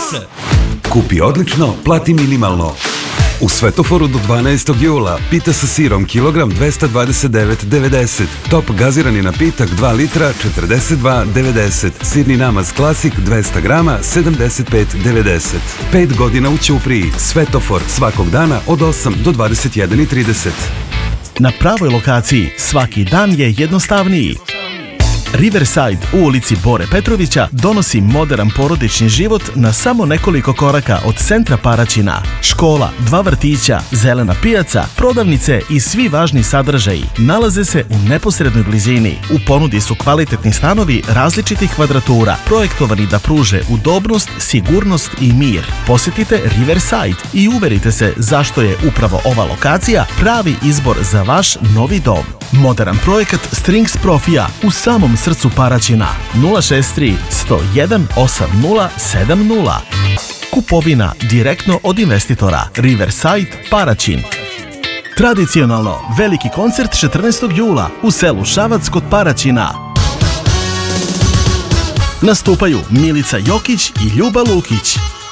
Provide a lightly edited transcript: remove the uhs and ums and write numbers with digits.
Kupi odlično, plati minimalno. U Svetoforu do 12. jula pita sa sirom kilogram 229,90. Top gazirani napitak 2 litra 42,90. Sirni namaz klasik 200 grama 75,90. 5 godina u Ćupriji. Svetofor svakog dana od 8 do 21:30. Na pravoj lokaciji svaki dan je jednostavniji. Riverside u ulici Bore Petrovića donosi moderan porodični život na samo nekoliko koraka od centra Paraćina. Škola, 2 vrtića, zelena pijaca, prodavnice i svi važni sadržaji nalaze se u neposrednoj blizini. U ponudi su kvalitetni stanovi različitih kvadratura, projektovani da pruže udobnost, sigurnost i mir. Posjetite Riverside i uverite se zašto je upravo ova lokacija pravi izbor za vaš novi dom. Moderan projekat Strings Profija u samom srcu Paraćina. 063 101 8070. Kupovina direktno od investitora. Riverside Paraćin. Tradicionalno veliki koncert 14. jula u selu Šabac kod Paraćina. Nastupaju Milica Jokić i Ljuba Lukić.